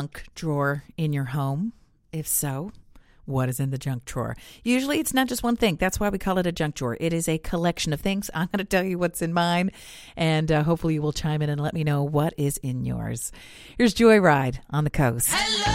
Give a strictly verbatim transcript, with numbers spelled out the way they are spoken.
junk drawer in your home? If so, what is in the junk drawer? Usually it's not just one thing. That's why we call it a junk drawer. It is a collection of things. I'm going to tell you what's in mine, and uh, hopefully you will chime in and let me know what is in yours. Here's Joyride on the Coast. Hello.